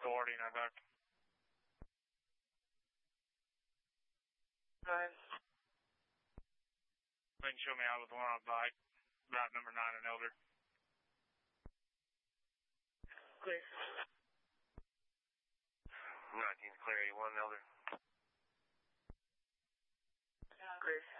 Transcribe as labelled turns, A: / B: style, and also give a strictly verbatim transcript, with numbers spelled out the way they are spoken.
A: authority, and I back.
B: Nine.
A: Go ahead and show me out with one on bike. Route number nine and Elder.
B: Clear.
C: nineteen clear, eighty-one Elder.
B: Clear.